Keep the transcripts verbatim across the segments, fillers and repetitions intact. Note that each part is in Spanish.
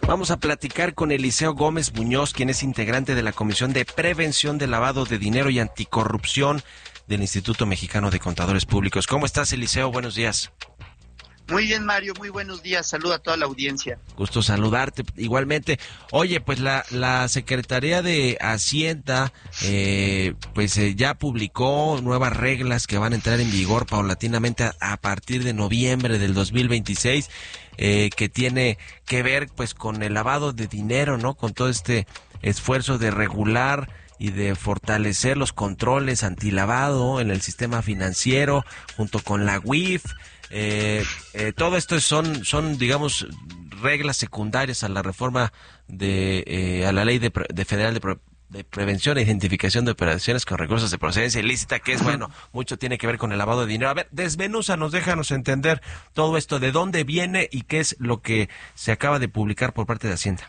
Vamos a platicar con Eliseo Gómez Muñoz, quien es integrante de la Comisión de Prevención del Lavado de Dinero y Anticorrupción del Instituto Mexicano de Contadores Públicos. ¿Cómo estás, Eliseo? Buenos días. Muy bien, Mario, muy buenos días. Saluda a toda la audiencia. Gusto saludarte igualmente. Oye, pues la, la Secretaría de Hacienda eh, pues eh, ya publicó nuevas reglas que van a entrar en vigor paulatinamente a, a partir de noviembre del dos mil veintiséis, eh, que tiene que ver pues con el lavado de dinero, ¿no? Con todo este esfuerzo de regular y de fortalecer los controles antilavado en el sistema financiero junto con la U I F. Eh, eh, todo esto son, son, digamos, reglas secundarias a la reforma de, eh, a la ley de, de federal de, pre, de prevención e identificación de operaciones con recursos de procedencia ilícita, que es, bueno, mucho tiene que ver con el lavado de dinero. A ver, desmenúzanos, déjanos entender todo esto, de dónde viene y qué es lo que se acaba de publicar por parte de Hacienda.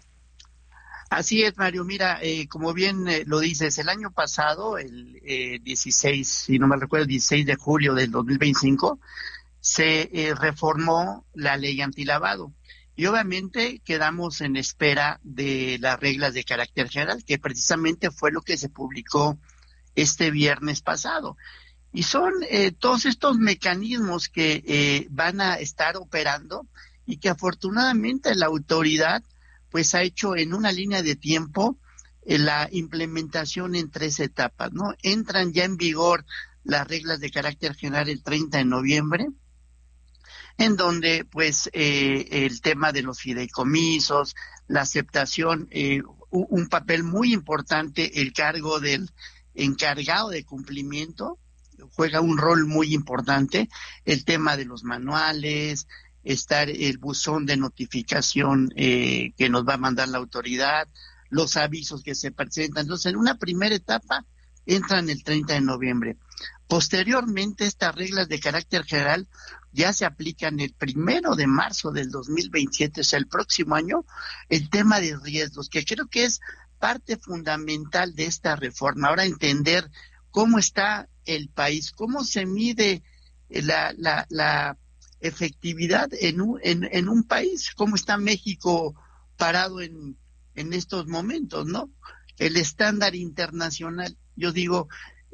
Así es, Mario. Mira, eh, como bien eh, lo dices, el año pasado, el eh, dieciséis, si no me recuerdo, el dieciséis de julio del dos mil veinticinco, se eh, reformó la ley antilavado y obviamente quedamos en espera de las reglas de carácter general, que precisamente fue lo que se publicó este viernes pasado. Y son eh, todos estos mecanismos que eh, van a estar operando y que afortunadamente la autoridad pues ha hecho en una línea de tiempo eh, la implementación en tres etapas, ¿no? Entran ya en vigor las reglas de carácter general el treinta de noviembre, en donde pues eh, el tema de los fideicomisos, la aceptación, eh, un papel muy importante, el cargo del encargado de cumplimiento juega un rol muy importante, el tema de los manuales, estar el buzón de notificación eh, que nos va a mandar la autoridad, los avisos que se presentan. Entonces, en una primera etapa entran el treinta de noviembre. Posteriormente, estas reglas de carácter general ya se aplican el primero de marzo del dos mil veintisiete, o sea, el próximo año, el tema de riesgos, que creo que es parte fundamental de esta reforma. Ahora entender cómo está el país, cómo se mide la, la, la efectividad en un, en, en un país, cómo está México parado en, en estos momentos, ¿no? El estándar internacional, yo digo,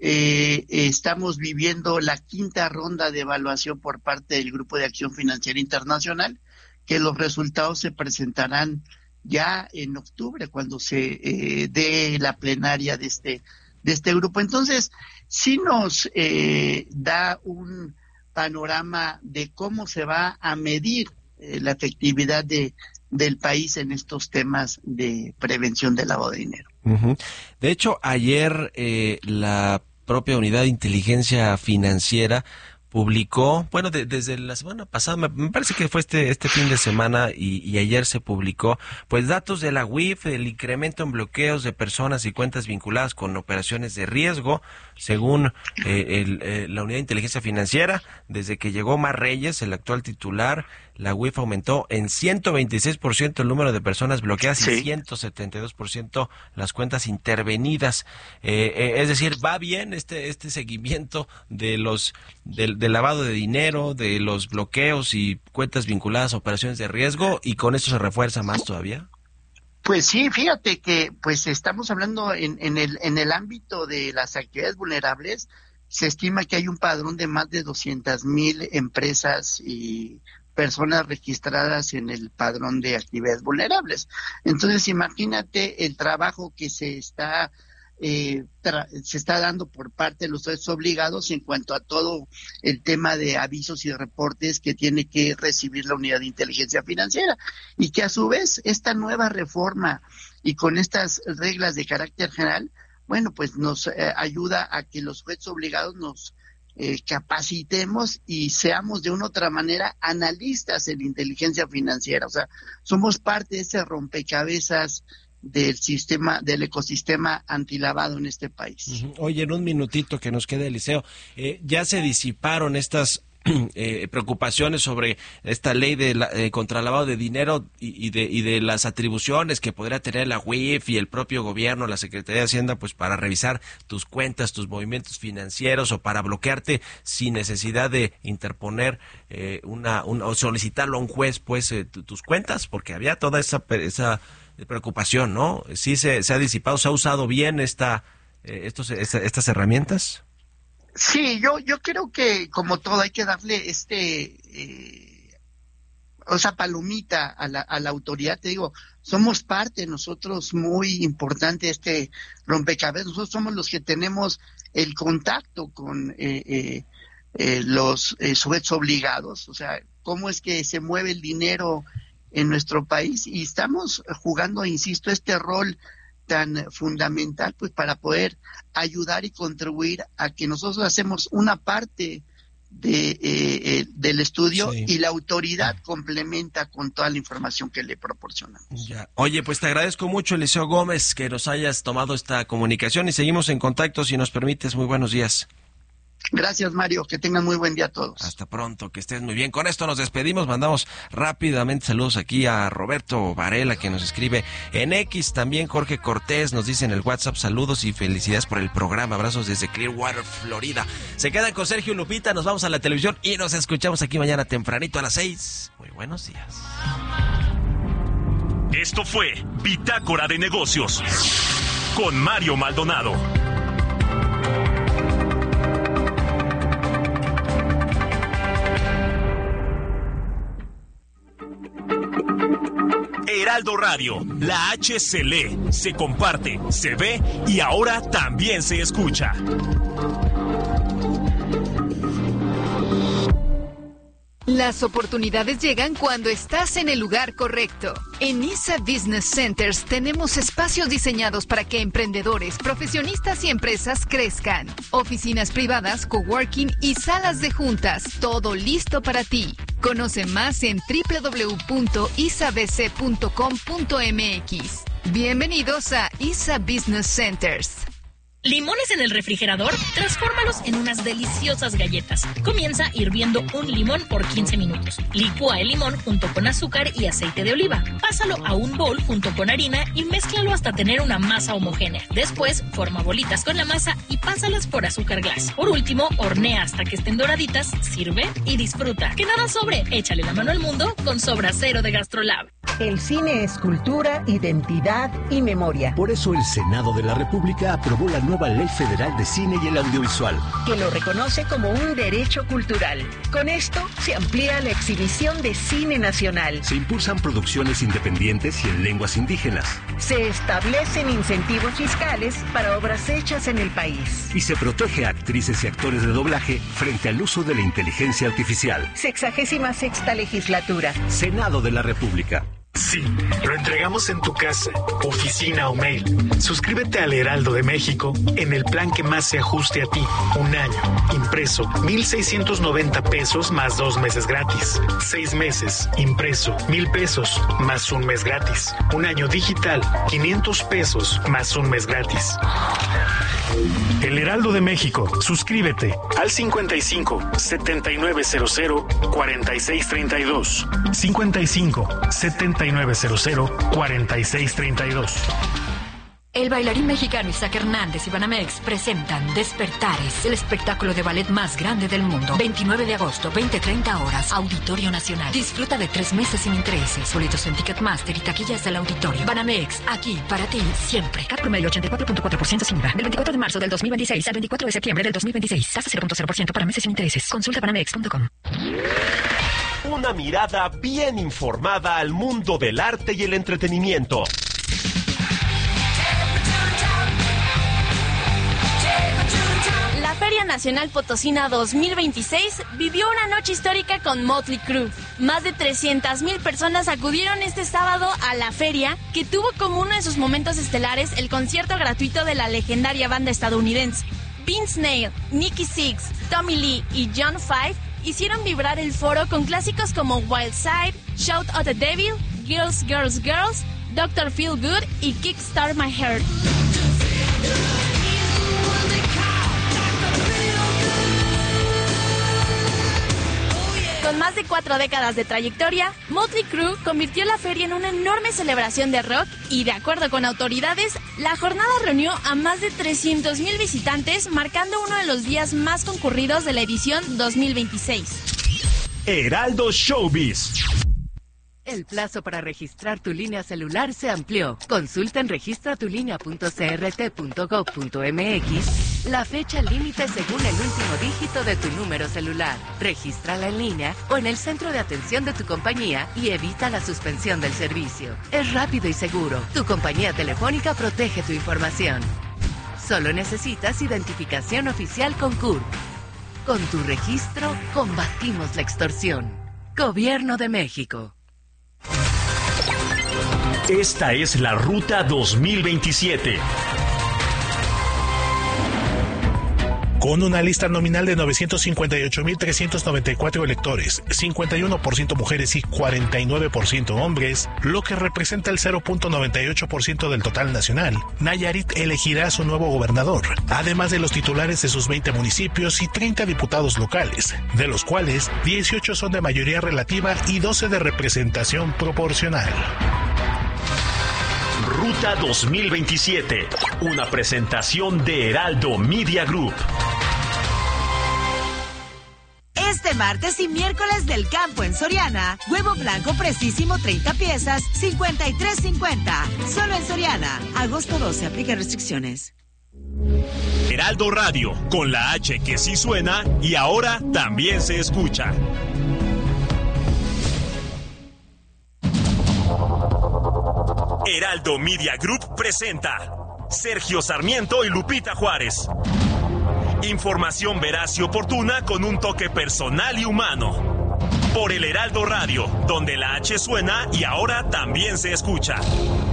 eh, estamos viviendo la quinta ronda de evaluación por parte del Grupo de Acción Financiera Internacional, que los resultados se presentarán ya en octubre, cuando se eh, dé la plenaria de este, de este grupo. Entonces, sí nos eh, da un panorama de cómo se va a medir eh, la efectividad de del país en estos temas de prevención del lavado de dinero. Uh-huh. De hecho, ayer eh, la propia Unidad de Inteligencia Financiera publicó, bueno, de, desde la semana pasada, me, me parece que fue este este fin de semana y, y ayer se publicó, pues datos de la U I F, el incremento en bloqueos de personas y cuentas vinculadas con operaciones de riesgo, según eh, el, eh, la Unidad de Inteligencia Financiera. Desde que llegó Mar Reyes, el actual titular, la U I F aumentó en ciento veintiséis por ciento el número de personas bloqueadas sí. y ciento setenta y dos por ciento las cuentas intervenidas. Eh, eh, es decir, va bien este este seguimiento de los del, del lavado de dinero, de los bloqueos y cuentas vinculadas a operaciones de riesgo, y con esto se refuerza más todavía. Pues sí, fíjate que pues estamos hablando en, en el en el ámbito de las actividades vulnerables. Se estima que hay un padrón de más de doscientas mil empresas y personas registradas en el padrón de actividades vulnerables. Entonces, imagínate el trabajo que se está eh, tra- se está dando por parte de los sujetos obligados en cuanto a todo el tema de avisos y reportes que tiene que recibir la Unidad de Inteligencia Financiera, y que a su vez esta nueva reforma y con estas reglas de carácter general, bueno, pues nos eh, ayuda a que los sujetos obligados nos eh, capacitemos y seamos de una u otra manera analistas en inteligencia financiera. O sea, somos parte de ese rompecabezas del sistema, del ecosistema antilavado en este país. Uh-huh. Oye, en un minutito que nos queda, Eliseo, eh, ya se disiparon estas eh, preocupaciones sobre esta ley de la, eh, contra el lavado de dinero y, y de y de las atribuciones que podría tener la U I F y el propio gobierno, la Secretaría de Hacienda, pues para revisar tus cuentas, tus movimientos financieros o para bloquearte sin necesidad de interponer eh, una, una o solicitarlo a un juez, pues eh, tus cuentas, porque había toda esa esa preocupación, ¿no? Sí se, se ha disipado, se ha usado bien esta eh, estos esta, estas herramientas. Sí, yo yo creo que como todo hay que darle este eh, o sea, palomita a la a la autoridad. Te digo, somos parte nosotros muy importante de este rompecabezas. Nosotros somos los que tenemos el contacto con eh, eh, eh, los eh, sujetos obligados, o sea, cómo es que se mueve el dinero en nuestro país, y estamos jugando, insisto, este rol tan fundamental, pues para poder ayudar y contribuir a que nosotros hacemos una parte de eh, eh, del estudio, sí, y la autoridad complementa con toda la información que le proporcionamos. Ya. Oye, pues te agradezco mucho, Eliseo Gómez, que nos hayas tomado esta comunicación y seguimos en contacto, si nos permites. Muy buenos días. Gracias, Mario, que tengan muy buen día a todos. Hasta pronto, que estés muy bien. Con esto nos despedimos, mandamos rápidamente saludos aquí a Roberto Varela, que nos escribe en X, también Jorge Cortés nos dice en el WhatsApp, saludos y felicidades por el programa, abrazos desde Clearwater, Florida. Se quedan con Sergio Lupita, nos vamos a la televisión y nos escuchamos aquí mañana tempranito a las seis. Muy buenos días. Esto fue Bitácora de Negocios con Mario Maldonado. Heraldo Radio, la H se lee, se comparte, se ve y ahora también se escucha. Las oportunidades llegan cuando estás en el lugar correcto. En I S A Business Centers tenemos espacios diseñados para que emprendedores, profesionistas y empresas crezcan. Oficinas privadas, coworking y salas de juntas, todo listo para ti. Conoce más en doble u doble u doble u punto i s a b c punto com punto m x. Bienvenidos a I S A Business Centers. ¿Limones en el refrigerador? Transfórmalos en unas deliciosas galletas. Comienza hirviendo un limón por quince minutos. Licúa el limón junto con azúcar y aceite de oliva. Pásalo a un bowl junto con harina y mézclalo hasta tener una masa homogénea. Después, forma bolitas con la masa y pásalas por azúcar glass. Por último, hornea hasta que estén doraditas, sirve y disfruta. Que nada sobre, échale la mano al mundo con Sobra Cero de GastroLab. El cine es cultura, identidad y memoria. Por eso el Senado de la República aprobó la nueva Ley Federal de Cine y el Audiovisual, que lo reconoce como un derecho cultural. Con esto se amplía la exhibición de cine nacional. Se impulsan producciones independientes y en lenguas indígenas. Se establecen incentivos fiscales para obras hechas en el país. Y se protege a actrices y actores de doblaje frente al uso de la inteligencia artificial. Sexagésima sexta legislatura. Senado de la República. Sí, lo entregamos en tu casa, oficina o mail. Suscríbete al Heraldo de México en el plan que más se ajuste a ti. Un año, impreso, mil seiscientos noventa pesos más dos meses gratis. Seis meses, impreso, mil pesos más un mes gratis. Un año digital, quinientos pesos más un mes gratis. El Heraldo de México, suscríbete al cincuenta y cinco, setenta y nueve cero cero, cuarenta y seis treinta y dos. cincuenta y cinco, setenta y nueve cero cero, cuarenta y seis treinta y dos. El bailarín mexicano Isaac Hernández y Banamex presentan Despertares, el espectáculo de ballet más grande del mundo. veintinueve de agosto, veinte treinta horas, Auditorio Nacional. Disfruta de tres meses sin intereses. Boletos en Ticketmaster y taquillas del auditorio. Banamex, aquí para ti siempre. Cat promedio ochenta y cuatro punto cuatro por ciento sin I V A. Del veinticuatro de marzo del dos mil veintiséis al veinticuatro de septiembre del dos mil veintiséis. Tasa cero punto cero por ciento para meses sin intereses. Consulta banamex punto com. Una mirada bien informada al mundo del arte y el entretenimiento. La Feria Nacional Potosina dos mil veintiséis vivió una noche histórica con Motley Crue. Más de trescientas mil personas acudieron este sábado a la feria, que tuvo como uno de sus momentos estelares el concierto gratuito de la legendaria banda estadounidense. Vince Neil, Nicky Six, Tommy Lee y John Five hicieron vibrar el foro con clásicos como Wild Side, Shout at the Devil, Girls, Girls, Girls, doctor Feel Good y Kickstart My Heart. Con más de cuatro décadas de trayectoria, Motley Crue convirtió la feria en una enorme celebración de rock y, de acuerdo con autoridades, la jornada reunió a más de trescientos mil visitantes, marcando uno de los días más concurridos de la edición dos mil veintiséis. Heraldo Showbiz. El plazo para registrar tu línea celular se amplió. Consulta en registra tu línea punto c r t punto gov punto m x la fecha límite según el último dígito de tu número celular. Regístrala en línea o en el centro de atención de tu compañía y evita la suspensión del servicio. Es rápido y seguro. Tu compañía telefónica protege tu información. Solo necesitas identificación oficial con C U R P. Con tu registro, combatimos la extorsión. Gobierno de México. Esta es la Ruta dos mil veintisiete. Con una lista nominal de novecientos cincuenta y ocho mil trescientos noventa y cuatro electores, cincuenta y uno por ciento mujeres y cuarenta y nueve por ciento hombres, lo que representa el cero punto noventa y ocho por ciento del total nacional, Nayarit elegirá a su nuevo gobernador, además de los titulares de sus veinte municipios y treinta diputados locales, de los cuales dieciocho son de mayoría relativa y doce de representación proporcional. Ruta dos mil veintisiete, una presentación de Heraldo Media Group. Este martes y miércoles del campo en Soriana, huevo blanco precisísimo treinta piezas, cincuenta y tres cincuenta. Solo en Soriana. Agosto doce, aplica restricciones. Heraldo Radio, con la H que sí suena y ahora también se escucha. Heraldo Media Group presenta Sergio Sarmiento y Lupita Juárez. Información veraz y oportuna con un toque personal y humano. Por el Heraldo Radio, donde la H suena y ahora también se escucha.